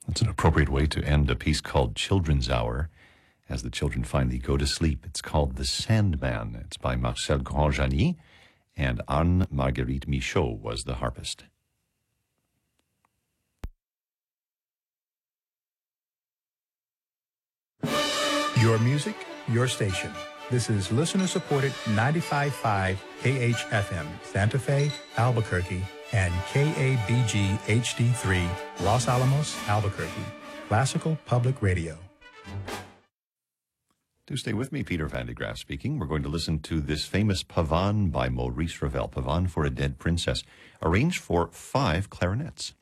It's an appropriate way to end a piece called Children's Hour. As the children finally go to sleep, it's called The Sandman. It's by Marcel Grandjani, and Anne-Marguerite Michaud was the harpist. Your music, your station. This is listener-supported 95.5 KHFM, Santa Fe, Albuquerque, and KABG HD3, Los Alamos, Albuquerque. Classical Public Radio. Do stay with me, Peter Van de Graaf speaking. We're going to listen to this famous Pavane by Maurice Ravel, Pavane for a Dead Princess, arranged for 5 clarinets.